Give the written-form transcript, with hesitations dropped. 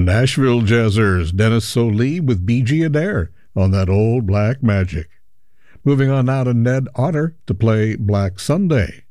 Nashville Jazzers, Dennis Solie with B.G. Adair on that old Black Magic. Moving on now to Ned Otter to play Black Sunday.